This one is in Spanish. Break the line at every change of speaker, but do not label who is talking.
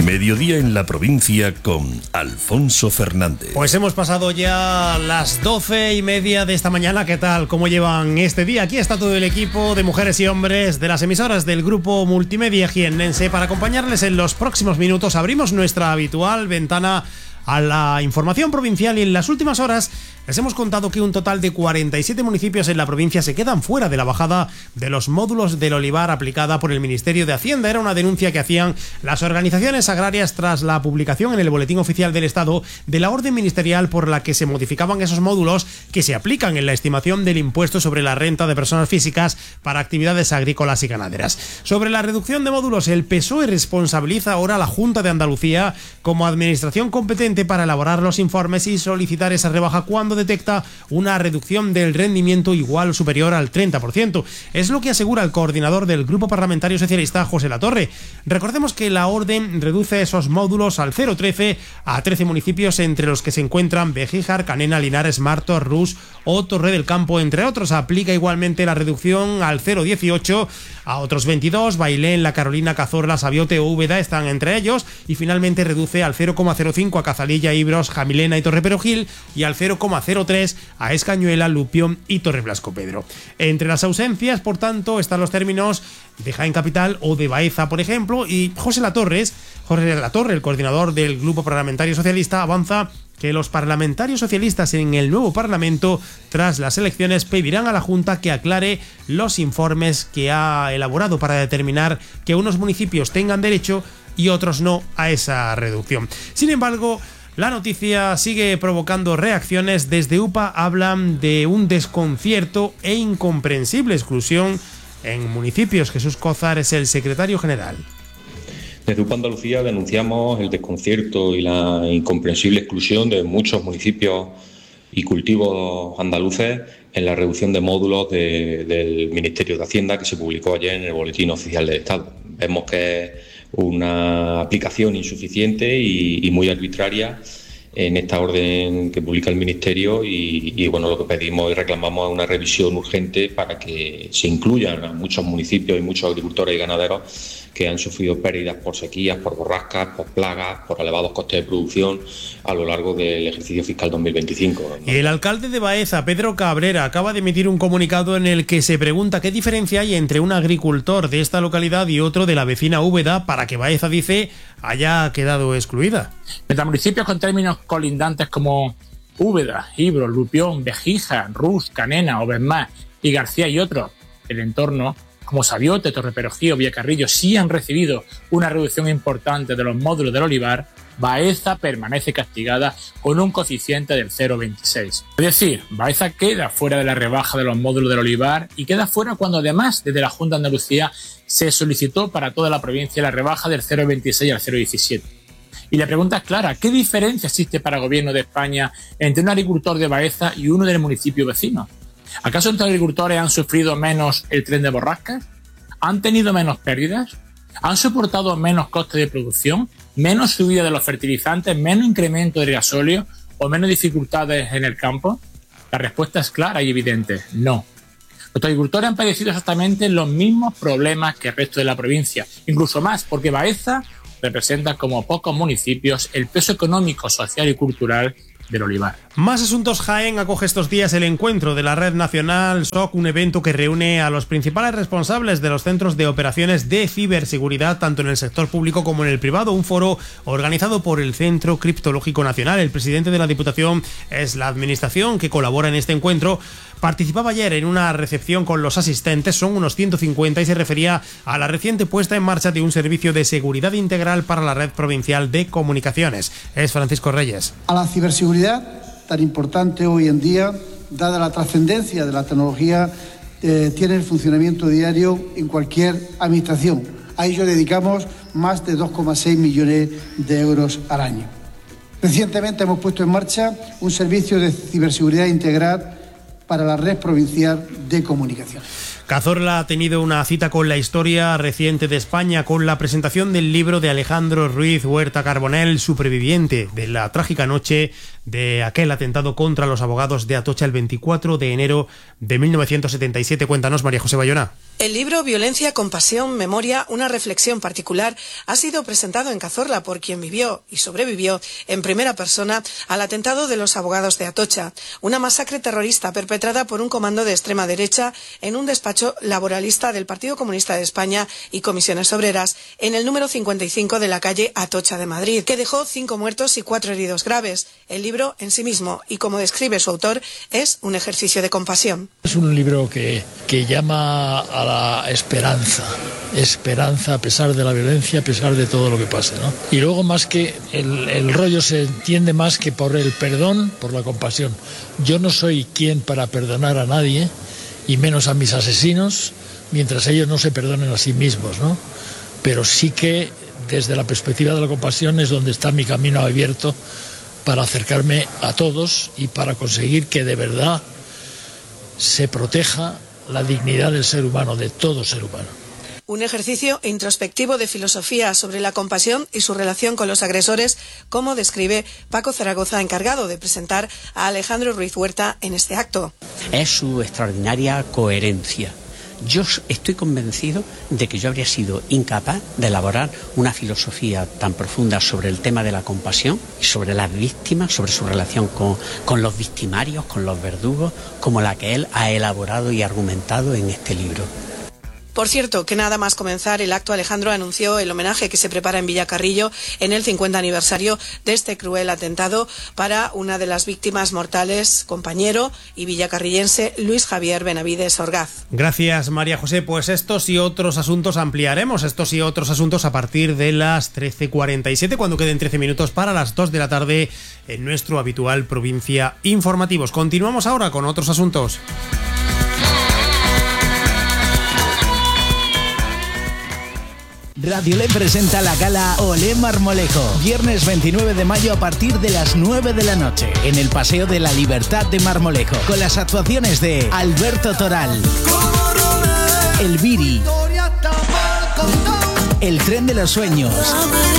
Mediodía en la provincia con Alfonso Fernández.
Pues hemos pasado ya las 12:30 de esta mañana. ¿Qué tal? ¿Cómo llevan este día? Aquí está todo el equipo de mujeres y hombres de las emisoras del Grupo Multimedia Jiennense para acompañarles en los próximos minutos. Abrimos nuestra habitual ventana a la información provincial y en las últimas horas les hemos contado que un total de 47 municipios en la provincia se quedan fuera de la bajada de los módulos del olivar aplicada por el Ministerio de Hacienda. Era una denuncia que hacían las organizaciones agrarias tras la publicación en el Boletín Oficial del Estado de la orden ministerial por la que se modificaban esos módulos que se aplican en la estimación del impuesto sobre la renta de personas físicas para actividades agrícolas y ganaderas. Sobre la reducción de módulos, el PSOE responsabiliza ahora a la Junta de Andalucía como administración competente para elaborar los informes y solicitar esa rebaja cuando detecta una reducción del rendimiento igual o superior al 30%. Es lo que asegura el coordinador del Grupo Parlamentario Socialista, José Latorre. Recordemos que la orden reduce esos módulos al 0,13 a 13 municipios, entre los que se encuentran Begíjar, Canena, Linares, Martos, Rus o Torre del Campo, entre otros. Aplica igualmente la reducción al 0,18 a otros 22, Bailén, La Carolina, Cazorla, Sabiote o Úbeda están entre ellos, y finalmente reduce al 0,05 a Cazalilla, Ibros, Jamilena y Torre Perogil, y al 0,03 a Escañuela, Lupión y Torre Blasco Pedro. Entre las ausencias, por tanto, están los términos de Jaén Capital o de Baeza, por ejemplo, y José Latorre, el coordinador del Grupo Parlamentario Socialista, avanza que los parlamentarios socialistas en el nuevo Parlamento, tras las elecciones, pedirán a la Junta que aclare los informes que ha elaborado para determinar que unos municipios tengan derecho y otros no a esa reducción. Sin embargo, la noticia sigue provocando reacciones. Desde UPA hablan de un desconcierto e incomprensible exclusión en municipios. Jesús Cózar es el secretario general.
Desde UPA Andalucía denunciamos el desconcierto y la incomprensible exclusión de muchos municipios y cultivos andaluces en la reducción de módulos del Ministerio de Hacienda que se publicó ayer en el Boletín Oficial del Estado. Vemos que es una aplicación insuficiente y muy arbitraria en esta orden que publica el Ministerio y bueno, lo que pedimos y reclamamos es una revisión urgente para que se incluyan a muchos municipios y muchos agricultores y ganaderos que han sufrido pérdidas por sequías, por borrascas, por plagas, por elevados costes de producción a lo largo del ejercicio fiscal 2025.
Y el alcalde de Baeza, Pedro Cabrera, acaba de emitir un comunicado en el que se pregunta qué diferencia hay entre un agricultor de esta localidad y otro de la vecina Úbeda para que Baeza, dice, haya quedado excluida.
Mientras municipios con términos colindantes como Úbeda, Ibro, Lupión, Begija, Rus, Canena, Obermás y García y otros, el entorno como Sabiote, Torre Perogil o Villacarrillo sí han recibido una reducción importante de los módulos del olivar, Baeza permanece castigada con un coeficiente del 0,26. Es decir, Baeza queda fuera de la rebaja de los módulos del olivar y queda fuera cuando además desde la Junta de Andalucía se solicitó para toda la provincia la rebaja del 0,26 al 0,17. Y la pregunta es clara, ¿qué diferencia existe para el gobierno de España entre un agricultor de Baeza y uno del municipio vecino? ¿Acaso estos agricultores han sufrido menos el tren de borrascas? ¿Han tenido menos pérdidas? ¿Han soportado menos costes de producción? ¿Menos subida de los fertilizantes? ¿Menos incremento del gasóleo? ¿O menos dificultades en el campo? La respuesta es clara y evidente, no. Los agricultores han padecido exactamente los mismos problemas que el resto de la provincia, incluso más, porque Baeza representa como pocos municipios el peso económico, social y cultural del olivar.
Más asuntos. Jaén acoge estos días el encuentro de la Red Nacional SOC, un evento que reúne a los principales responsables de los centros de operaciones de ciberseguridad, tanto en el sector público como en el privado, un foro organizado por el Centro Criptológico Nacional. El presidente de la Diputación es la administración que colabora en este encuentro. Participaba ayer en una recepción con los asistentes, son unos 150, y se refería a la reciente puesta en marcha de un servicio de seguridad integral para la red provincial de comunicaciones. Es Francisco Reyes.
A la ciberseguridad, tan importante hoy en día, dada la trascendencia de la tecnología, tiene el funcionamiento diario en cualquier administración. A ello dedicamos más de 2,6 millones de euros al año. Recientemente hemos puesto en marcha un servicio de ciberseguridad integral para la red provincial de comunicación.
Cazorla ha tenido una cita con la historia reciente de España con la presentación del libro de Alejandro Ruiz Huerta Carbonell, superviviente de la trágica noche de aquel atentado contra los abogados de Atocha el 24 de enero de 1977. Cuéntanos, María José Bayona.
El libro Violencia, Compasión, Memoria, una reflexión particular ha sido presentado en Cazorla por quien vivió y sobrevivió en primera persona al atentado de los abogados de Atocha, una masacre terrorista perpetrada por un comando de extrema derecha en un despacho laboralista del Partido Comunista de España y Comisiones Obreras en el número 55 de la calle Atocha de Madrid, que dejó 5 muertos y 4 heridos graves. El libro en sí mismo, y como describe su autor, es un ejercicio de compasión.
Es un libro que llama a la esperanza a pesar de la violencia, a pesar de todo lo que pase, ¿no? Y luego, más que el rollo se entiende más que por el perdón, por la compasión. Yo no soy quien para perdonar a nadie, y menos a mis asesinos, mientras ellos no se perdonen a sí mismos, ¿no? Pero sí que desde la perspectiva de la compasión es donde está mi camino abierto para acercarme a todos y para conseguir que de verdad se proteja la dignidad del ser humano, de todo ser humano.
Un ejercicio introspectivo de filosofía sobre la compasión y su relación con los agresores, como describe Paco Zaragoza, encargado de presentar a Alejandro Ruiz Huerta en este acto.
Es su extraordinaria coherencia. Yo estoy convencido de que yo habría sido incapaz de elaborar una filosofía tan profunda sobre el tema de la compasión y sobre las víctimas, sobre su relación con los victimarios, con los verdugos, como la que él ha elaborado y argumentado en este libro.
Por cierto, que nada más comenzar el acto, Alejandro anunció el homenaje que se prepara en Villacarrillo en el 50 aniversario de este cruel atentado para una de las víctimas mortales, compañero y villacarrillense Luis Javier Benavides Orgaz.
Gracias, María José. Pues estos y otros asuntos ampliaremos, a partir de las 13:47, cuando queden 13 minutos para las 2 de la tarde en nuestro habitual Provincia Informativos. Continuamos ahora con otros asuntos.
Radiolé presenta la gala Olé Marmolejo, viernes 29 de mayo a partir de las 9 de la noche, en el Paseo de la Libertad de Marmolejo, con las actuaciones de Alberto Toral, El Viri, El Tren de los Sueños,